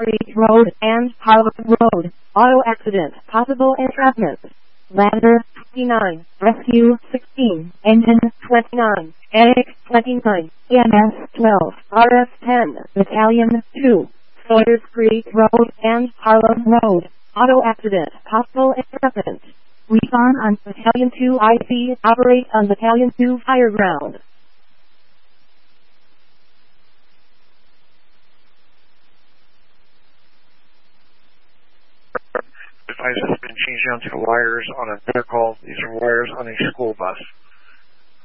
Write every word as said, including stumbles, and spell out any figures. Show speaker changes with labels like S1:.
S1: Creek Road and Harlem Road. Auto accident. Possible entrapment. Ladder twenty-nine. Rescue sixteen. Engine twenty-nine. Egg twenty-nine. E M S twelve. R S ten. Battalion two. Sawyers Creek Road and Harlem Road. Auto accident. Possible entrapment. Recon on Battalion two I C. Operate on Battalion two fire ground.
S2: Device has been changed down to wires on a better call. These are wires on a school bus.